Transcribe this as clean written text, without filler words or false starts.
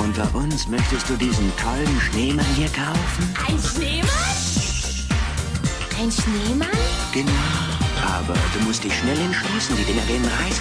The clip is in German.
Unter uns, möchtest du diesen tollen Schneemann hier kaufen? Ein Schneemann? Ein Schneemann? Genau. Aber du musst dich schnell entschließen, die Dinger gehen reißen.